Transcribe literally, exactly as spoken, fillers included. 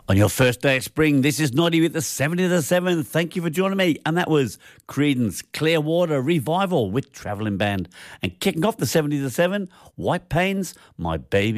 On your first day of spring, this is Noddy with the seventy to seven. Thank you for joining me. And that was Creedence Clearwater Revival with Travelling Band. And kicking off the seventy to seven, White Pains, My Baby.